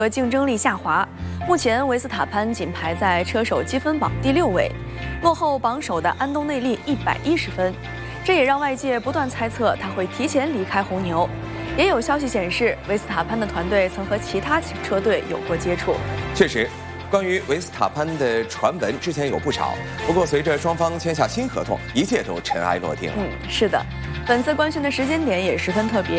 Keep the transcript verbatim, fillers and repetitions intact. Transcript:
和竞争力下滑。目前维斯塔潘仅排在车手积分榜第六位，落后榜首的安东内利一百一十分。这也让外界不断猜测他会提前离开红牛。也有消息显示，维斯塔潘的团队曾和其他车队有过接触。 确实。 关于维斯塔潘的传闻，之前有不少。不过，随着双方签下新合同，一切都尘埃落定了。 嗯，是的，本次官宣的时间点也十分特别。